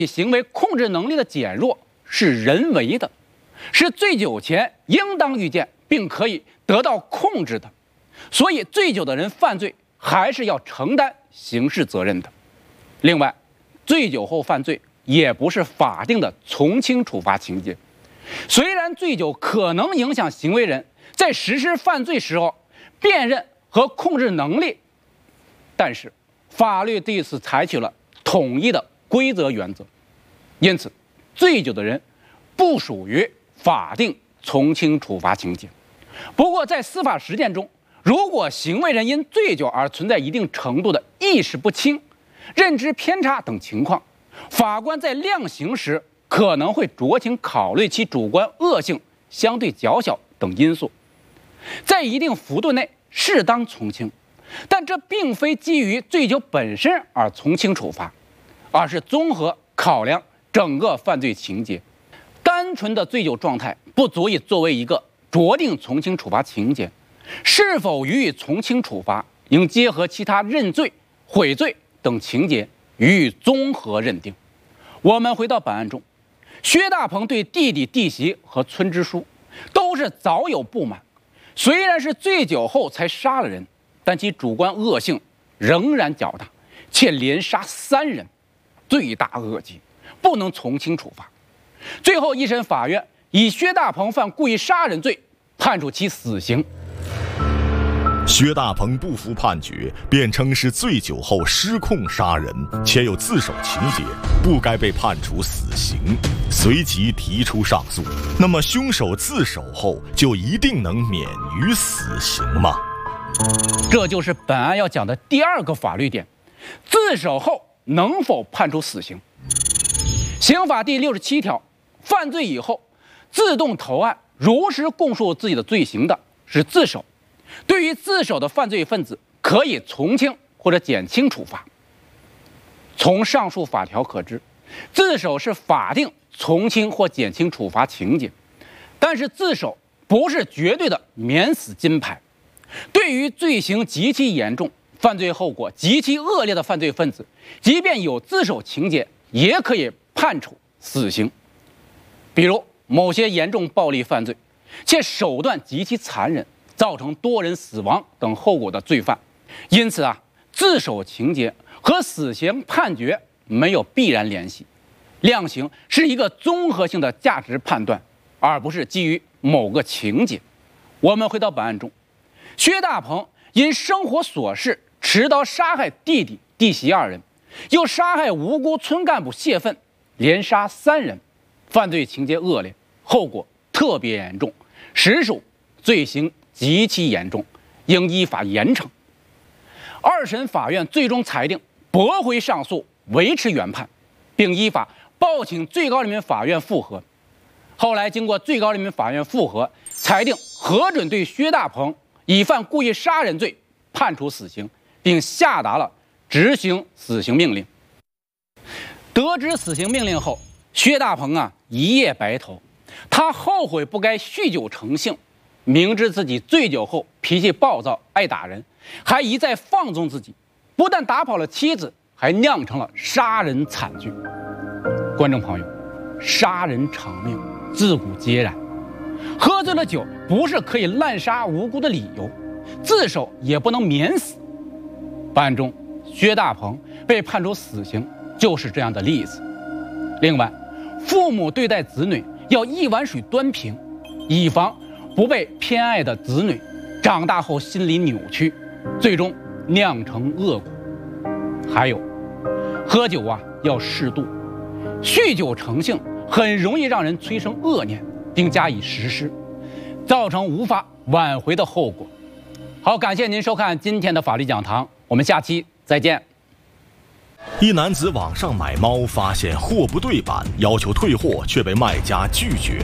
行为控制能力的减弱是人为的，是醉酒前应当预见并可以得到控制的，所以醉酒的人犯罪还是要承担刑事责任的。另外，醉酒后犯罪也不是法定的从轻处罚情节。虽然醉酒可能影响行为人在实施犯罪时候辨认和控制能力，但是法律对此采取了统一的规则原则，因此醉酒的人不属于法定从轻处罚情节。不过在司法实践中，如果行为人因醉酒而存在一定程度的意识不清、认知偏差等情况，法官在量刑时可能会酌情考虑其主观恶性相对较小等因素，在一定幅度内适当从轻，但这并非基于醉酒本身而从轻处罚，而是综合考量整个犯罪情节。单纯的醉酒状态不足以作为一个酌定从轻处罚情节，是否予以从轻处罚，应结合其他认罪、悔罪等情节予以综合认定。我们回到本案中，薛大鹏对弟弟、弟媳和村支书都是早有不满，虽然是醉酒后才杀了人，但其主观恶性仍然较大，且连杀3人，罪大恶极，不能从轻处罚。最后，一审法院以薛大鹏犯故意杀人罪，判处其死刑。 薛大鹏不服判决，辩称是醉酒后失控杀人，且有自首情节，不该被判处死刑，随即提出上诉。那么，凶手自首后就一定能免于死刑吗？ 这就是本案要讲的第2个法律点：自首后能否判处死刑？刑法第67条，犯罪以后自动投案，如实供述自己的罪行的是自首。对于自首的犯罪分子，可以从轻或者减轻处罚。从上述法条可知，自首是法定从轻或减轻处罚情节，但是自首不是绝对的免死金牌。对于罪行极其严重、犯罪后果极其恶劣的犯罪分子，即便有自首情节，也可以判处死刑。比如某些严重暴力犯罪，且手段极其残忍，造成多人死亡等后果的罪犯，因此自首情节和死刑判决没有必然联系。量刑是一个综合性的价值判断，而不是基于某个情节。我们回到本案中，薛大鹏因生活琐事持刀杀害弟弟、弟媳2人，又杀害无辜村干部谢愤，连杀3人，犯罪情节恶劣，后果特别严重，实属罪行极其严重，应依法严惩。2审法院最终裁定驳回上诉，维持原判，并依法报请最高人民法院复核。后来经过最高人民法院复核，裁定核准对薛大鹏以犯故意杀人罪判处死刑，并下达了执行死刑命令。得知死刑命令后，薛大鹏一夜白头，他后悔不该酗酒成性，明知自己醉酒后脾气暴躁爱打人，还一再放纵自己，不但打跑了妻子，还酿成了杀人惨剧。观众朋友，杀人偿命自古皆然，喝醉了酒不是可以滥杀无辜的理由，自首也不能免死。本案中薛大鹏被判处死刑就是这样的例子。另外，父母对待子女要一碗水端平，以防不被偏爱的子女长大后心理扭曲，最终酿成恶果。还有，喝酒要适度，酗酒成性很容易让人催生恶念，并加以实施，造成无法挽回的后果。好，感谢您收看今天的法律讲堂，我们下期再见。 一男子网上买猫，发现货不对版，要求退货，却被卖家拒绝。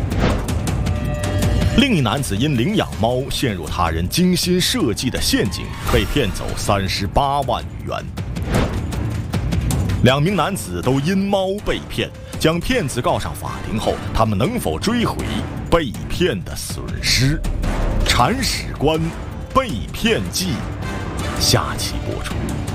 另一男子因领养猫陷入他人精心设计的陷阱，被骗走38万余元。2名男子都因猫被骗，将骗子告上法庭后，他们能否追回被骗的损失？铲屎官被骗记，下期播出。